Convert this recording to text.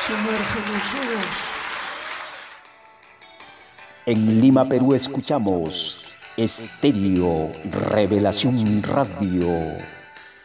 Sumerge los ojos. En Lima, Perú, escuchamos Estéreo Revelación Radio.